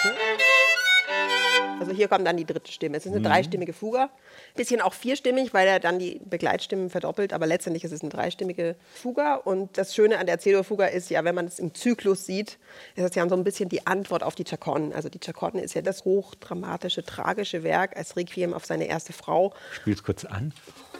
Also hier kommt dann die dritte Stimme. Es ist eine dreistimmige Fuga. Bisschen auch vierstimmig, weil er dann die Begleitstimmen verdoppelt, aber letztendlich ist es eine dreistimmige Fuga. Und das Schöne an der C-Dur-Fuga ist ja, wenn man es im Zyklus sieht, ist es ja so ein bisschen die Antwort auf die Chaconne. Also die Chaconne ist ja das hochdramatische, tragische Werk als Requiem auf seine erste Frau. Spiel's kurz an.